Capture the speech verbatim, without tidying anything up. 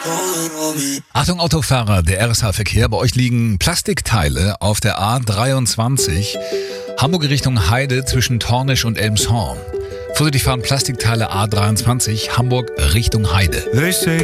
Achtung Autofahrer, der R S H-Verkehr. Bei euch liegen Plastikteile auf der A dreiundzwanzig, Hamburg Richtung Heide zwischen Tornisch und Elmshorn. Vorsichtig fahren Plastikteile A dreiundzwanzig, Hamburg Richtung Heide.